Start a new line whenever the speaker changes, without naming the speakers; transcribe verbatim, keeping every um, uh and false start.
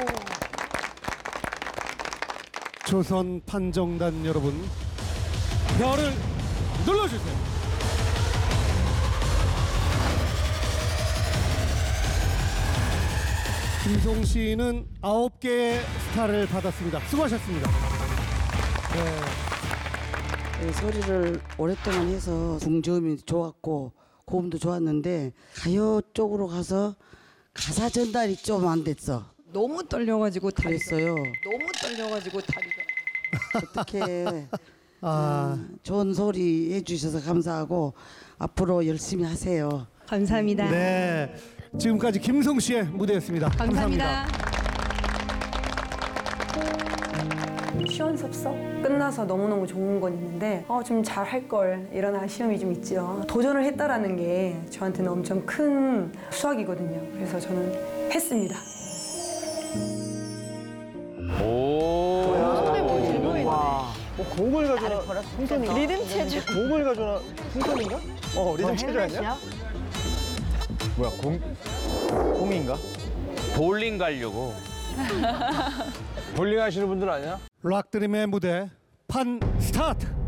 조선 판정단 여러분, 별을 눌러주세요. 김송 씨는 아홉 개의 스타를 받았습니다. 수고하셨습니다.
네. 네, 소리를 오랫동안 해서 중저음이 좋았고 고음도 좋았는데 가요 쪽으로 가서 가사 전달이 좀 안 됐어.
너무 떨려가지고 다리가.
그랬어요.
너무 떨려가지고 다리가.
어떻게
아,
좋은 소리 해주셔서 감사하고 앞으로 열심히 하세요.
감사합니다.
네. 지금까지 김송 씨의 무대였습니다.
감사합니다.
시원섭섭 끝나서 너무너무 좋은 건 있는데 어, 좀 잘할 걸 이런 아쉬움이 좀 있죠. 도전을 했다라는 게 저한테는 엄청 큰 수확이거든요. 그래서 저는 했습니다.
오.
와. 뭐 곡을 가져나 풍선인가?
리듬 체조.
곡을 가져나 풍선인가? 어 리듬 체조 아니야? 뭐야 공 공인가?
볼링 가려고.
볼링 하시는 분들 아니야?
락드림의 무대 판 스타트.